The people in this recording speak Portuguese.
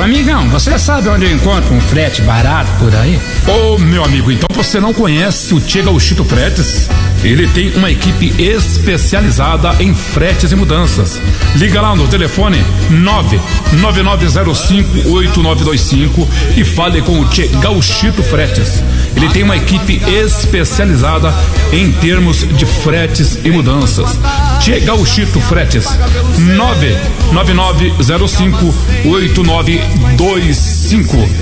amigão, você sabe onde eu encontro um frete barato por aí? Ô, meu amigo, então você não conhece o Tchê Gauchito Fretes? Ele tem uma equipe especializada em fretes e mudanças. Liga lá no telefone 999058925 e fale com o Tchê Gauchito Fretes. Ele tem uma equipe especializada em termos de fretes e mudanças. Tchê Gauchito Fretes, 999058925.